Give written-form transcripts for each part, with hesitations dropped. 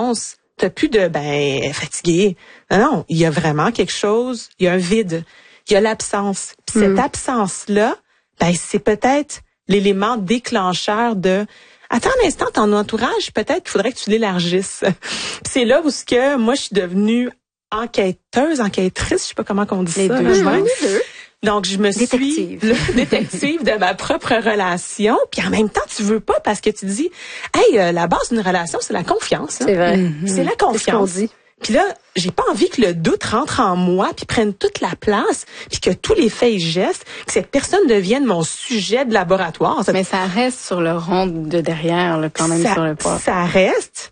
d'absence. T'as plus de fatigué. Non, il y a vraiment quelque chose, il y a un vide, il y a l'absence. Puis cette absence-là, c'est peut-être l'élément déclencheur de attends un instant, ton entourage, peut-être qu'il faudrait que tu l'élargisses. Puis c'est là où moi je suis devenue enquêtrice, je sais pas comment on dit ça. Les deux. Donc, je me suis détective de ma propre relation. Puis en même temps, tu veux pas parce que tu dis, la base d'une relation, c'est la confiance. Hein? C'est vrai. C'est la confiance. C'est ce qu'on dit. Puis là, j'ai pas envie que le doute rentre en moi puis prenne toute la place puis que tous les faits et gestes, que cette personne devienne mon sujet de laboratoire. Mais ça reste sur le rond de derrière, là, quand même, sur le pas. Ça reste,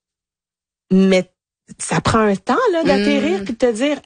mais ça prend un temps là d'atterrir puis de te dire,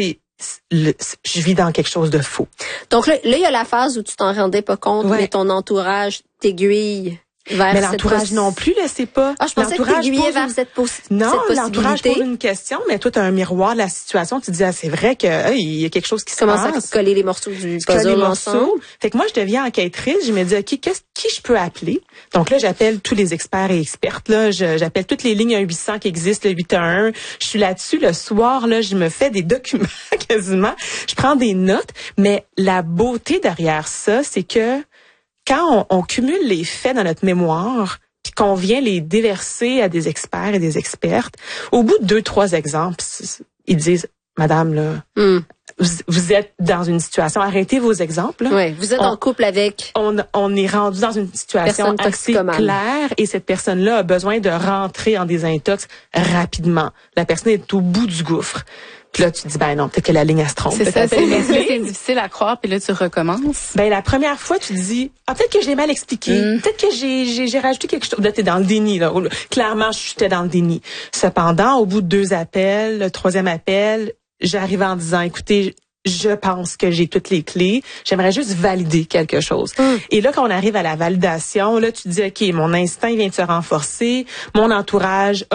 je vis dans quelque chose de faux. Donc là, il y a la phase où tu t'en rendais pas compte, mais ton entourage t'aiguille vers mais l'entourage non plus, là, c'est pas. Je pensais que t'aiguillais vers cette possibilité. Non, l'entourage pose une question, mais toi, t'as un miroir de la situation. Tu te dis, c'est vrai que il y a quelque chose qui se passe. Commence à coller les morceaux du puzzle ensemble. Fait que moi, je deviens enquêtrice. Je me dis, OK, qui je peux appeler? Donc là, j'appelle tous les experts et expertes. Là, j'appelle toutes les lignes 1-800 qui existent, le 811. Je suis là-dessus le soir. Là, je me fais des documents quasiment. Je prends des notes. Mais la beauté derrière ça, c'est que quand on cumule les faits dans notre mémoire, puis qu'on vient les déverser à des experts et des expertes, au bout de 2-3 exemples, ils disent, Madame, là, vous êtes dans une situation, arrêtez vos exemples. Oui, vous êtes en couple avec. On est rendu dans une situation assez claire et cette personne-là a besoin de rentrer en désintox rapidement. La personne est au bout du gouffre. Puis là, tu te dis, non, peut-être que la ligne, elle se trompe. C'est ça, c'est difficile à croire, puis là, tu recommences. La première fois, tu te dis, peut-être que je l'ai mal expliqué. Peut-être que j'ai rajouté quelque chose. Là, t'es dans le déni, là. Clairement, j'étais dans le déni. Cependant, au bout de 2 appels, le 3e appel, j'arrive en disant, écoutez, je pense que j'ai toutes les clés. J'aimerais juste valider quelque chose. Et là, quand on arrive à la validation, là, tu te dis, OK, mon instinct vient de se renforcer. Mon entourage,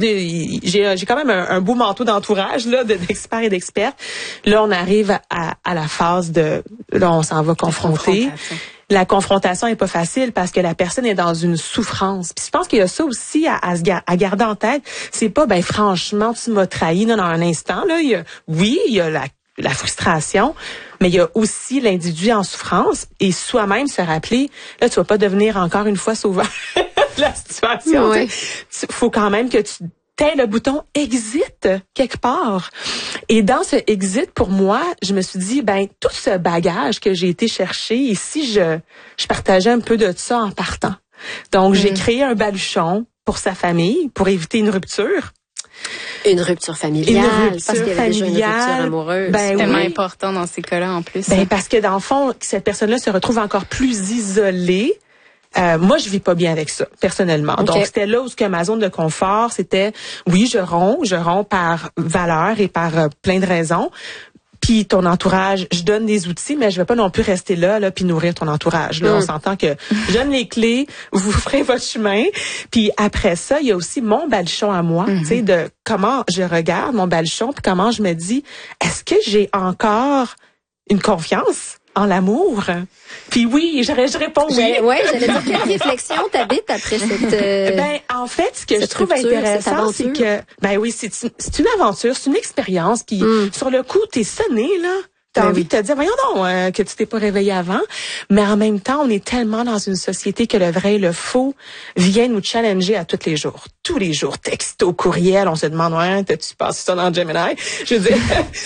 j'ai quand même un beau manteau d'entourage, là, d'experts et d'expertes. Là, on arrive à la phase là, on s'en va confronter. La confrontation est pas facile parce que la personne est dans une souffrance. Puis je pense qu'il y a ça aussi à garder en tête. C'est pas, franchement, tu m'as trahi, dans un instant, là. Il y a la frustration, mais il y a aussi l'individu en souffrance et soi-même se rappeler, là, tu vas pas devenir encore une fois sauveur de la situation. Ouais. Faut quand même que tu t'aies le bouton exit quelque part. Et dans ce exit, pour moi, je me suis dit, tout ce bagage que j'ai été chercher, et si je partageais un peu de ça en partant. Donc, j'ai créé un baluchon pour sa famille, pour éviter une rupture. Une rupture familiale, parce qu'il y avait déjà une rupture amoureuse. C'est tellement important dans ces cas-là, en plus. Parce que dans le fond, cette personne-là se retrouve encore plus isolée. Moi, je vis pas bien avec ça, personnellement. Okay. Donc, c'était là où ma zone de confort, c'était, oui, je romps par valeur et par plein de raisons. Puis ton entourage, je donne des outils, mais je vais pas non plus rester là puis nourrir ton entourage. Là, on s'entend que je donne les clés, vous ferez votre chemin. Puis après ça, il y a aussi mon baluchon à moi, tu sais, de comment je regarde mon baluchon, puis comment je me dis, est-ce que j'ai encore une confiance en l'amour? Puis oui, je réponds oui. J'allais dire, quelle réflexion t'habites après cette en fait, ce que je trouve intéressant, c'est que c'est une aventure, c'est une expérience qui sur le coup, t'es sonné là. T'as envie de te dire, voyons donc, que tu t'es pas réveillé avant. Mais en même temps, on est tellement dans une société que le vrai et le faux viennent nous challenger à tous les jours. Tous les jours, texto, courriel, on se demande, t'as-tu passé ça dans Gemini? Je veux dire,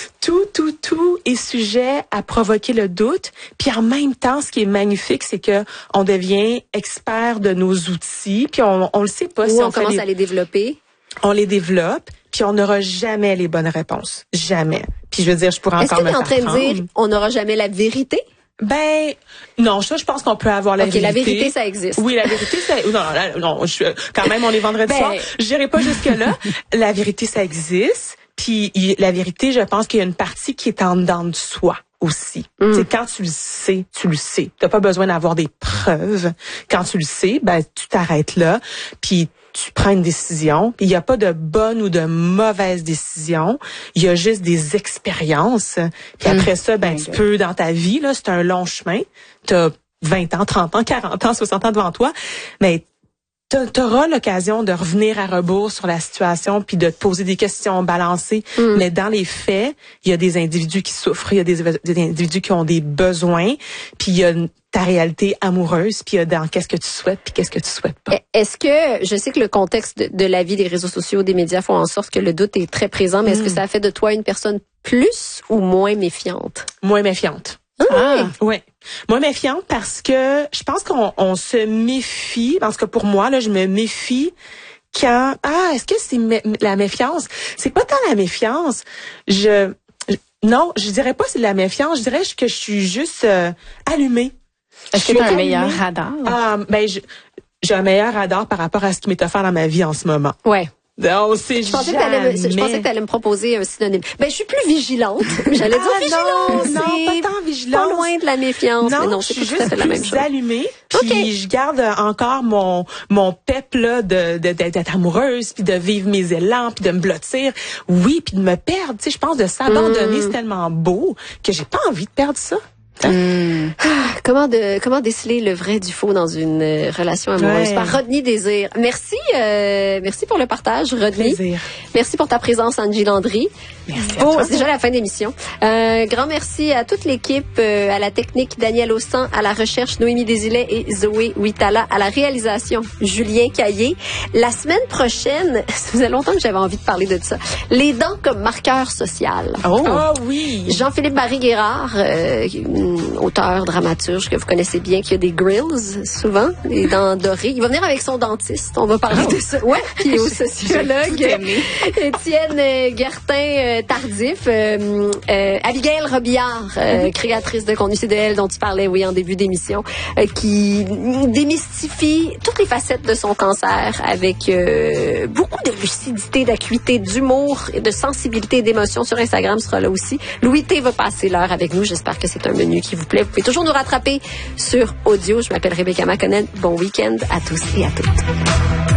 tout est sujet à provoquer le doute. Puis en même temps, ce qui est magnifique, c'est que on devient expert de nos outils. Puis on le sait pas si on commence à les développer. On les développe, puis on n'aura jamais les bonnes réponses. Jamais. Puis je veux dire, je pourrais encore me faire prendre. Est-ce que tu es en train de dire on n'aura jamais la vérité? Non, ça, je pense qu'on peut avoir la vérité. La vérité, ça existe. Oui, la vérité, ça... Non, quand même, on est vendredi soir. J'irai pas jusque-là. La vérité, ça existe. Puis la vérité, je pense qu'il y a une partie qui est en dedans de soi aussi. C'est quand tu le sais, tu le sais. T'as pas besoin d'avoir des preuves. Quand tu le sais, tu t'arrêtes là. Puis tu prends une décision. Il n'y a pas de bonne ou de mauvaise décision. Il y a juste des expériences. Puis après ça, tu peux, dans ta vie, là, c'est un long chemin. Tu as 20 ans, 30 ans, 40 ans, 60 ans devant toi. Mais t'auras l'occasion de revenir à rebours sur la situation puis de te poser des questions balancées. Mais dans les faits, il y a des individus qui souffrent, il y a des individus qui ont des besoins, puis il y a ta réalité amoureuse, puis il y a dans qu'est-ce que tu souhaites puis qu'est-ce que tu souhaites pas. Est-ce que, je sais que le contexte de la vie des réseaux sociaux, des médias font en sorte que le doute est très présent, mais est-ce que ça fait de toi une personne plus ou moins méfiante? Moins méfiante. Ouais. Moins méfiante parce que je pense qu'on se méfie, parce que pour moi, là, je me méfie quand... est-ce que c'est la méfiance? C'est pas tant la méfiance. Non, je dirais pas c'est de la méfiance. Je dirais que je suis juste allumée. Est-ce que tu as un meilleur radar? J'ai un meilleur radar par rapport à ce qui m'est offert dans ma vie en ce moment. Ouais. Non, c'est je pensais que t'allais me proposer un synonyme. Je suis plus vigilante. J'allais dire vigilance. Non, pas tant vigilance. Pas loin de la méfiance. Non, mais non, c'est je suis pas tout à fait la même chose. allumée. Puis je garde encore mon pep là d'être amoureuse, puis de vivre mes élans, puis de me blottir. Oui, puis de me perdre. Tu sais, je pense de s'abandonner, c'est tellement beau que j'ai pas envie de perdre ça. Comment déceler le vrai du faux dans une relation amoureuse? Par Rodney Désir. Merci pour le partage, Rodney. Plaisir. Merci pour ta présence, Angie Landry. Merci à toi. C'est déjà la fin d'émission. Grand merci à toute l'équipe, à la technique, Daniel Ossan, à la recherche, Noémie Desilets et Zoé Huitala, à la réalisation, Julien Caillé. La semaine prochaine, ça faisait longtemps que j'avais envie de parler de ça, les dents comme marqueur social. Oui. Jean-Philippe Barry-Guérard, auteur, dramaturge que vous connaissez bien, qui a des grills souvent, des dents dorées. Il va venir avec son dentiste. On va parler de ça. Ouais. Puis au sociologue Étienne Gertin-Tardif, Abigail Robillard, créatrice de Contenu CDL dont tu parlais, en début d'émission, qui démystifie toutes les facettes de son cancer avec beaucoup de lucidité, d'acuité, d'humour, de sensibilité et d'émotion. Sur Instagram sera là aussi. Louis T va passer l'heure avec nous. J'espère que c'est un menu qui vous plaît. Vous pouvez toujours nous rattraper sur audio. Je m'appelle Rebecca McConnell. Bon week-end à tous et à toutes.